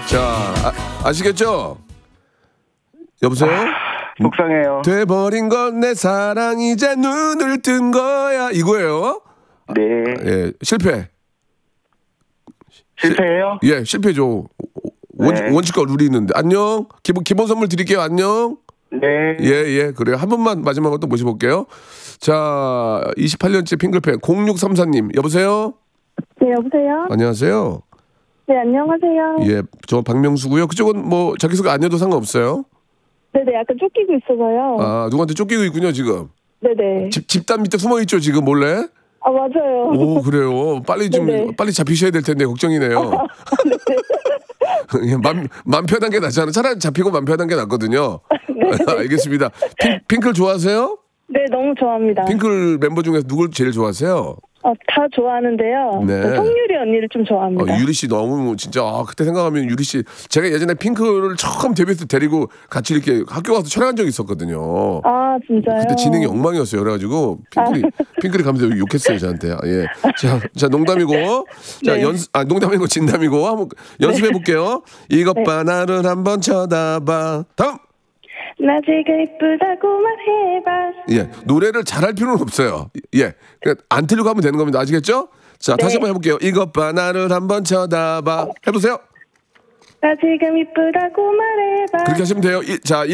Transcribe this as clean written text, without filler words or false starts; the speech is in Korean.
자, 아시겠죠? 여보세요? 속상해요. 돼버린 건 내 사랑 이제 눈을 뜬 거야 이거예요. 네. 예, 실패. 실패해요? 예, 실패죠. 네. 원칙과 룰이 있는데. 안녕. 기본 선물 드릴게요. 안녕. 네. 예, 그래요. 한 번만 마지막으로 또 모셔볼게요. 자, 28년째 핑클팬 0634님 여보세요? 네, 여보세요? 안녕하세요. 네, 안녕하세요. 예, 저 박명수고요. 그쪽은 뭐 자기소개 안 해도 상관없어요? 네네, 약간 쫓기고 있어서요. 아, 누구한테 쫓기고 있군요, 지금. 네네. 집단 밑에 숨어 있죠, 지금 몰래? 아, 맞아요. 오, 그래요. 빨리 빨리 잡히셔야 될 텐데 걱정이네요. 맘 편한 게 낫잖아요. 차라리 잡히고 맘 편한 게 낫거든요. 알겠습니다. 핑클 좋아하세요? 네, 너무 좋아합니다. 핑클 멤버 중에서 누굴 제일 좋아하세요? 다 좋아하는데요. 네. 성유리 언니를 좀 좋아합니다. 유리 씨 너무 진짜 그때 생각하면 유리 씨 제가 예전에 핑클을 처음 데뷔했을 때 데리고 같이 이렇게 학교 가서 촬영한 적이 있었거든요. 아, 진짜요? 그때 진행이 엉망이었어요. 그래가지고 핑클이 가면서 욕했어요 저한테. 예. 자 농담이고 자 네. 농담이고 진담이고 한번 연습해 볼게요. 이것 봐 나를 한번 쳐다봐. 다음. 나 지금 이쁘다고 말해봐. 예, 노래를 잘할 필요는 없어요. 예, 그냥 안 틀리고 하면 되는 겁니다. 아시겠죠? 자, 다시 한번 해볼게요. 이것 봐, 나를 한번 쳐다봐. 해보세요. 나 지금 이쁘다고 말해봐. 그렇게 하시면 돼요. 자,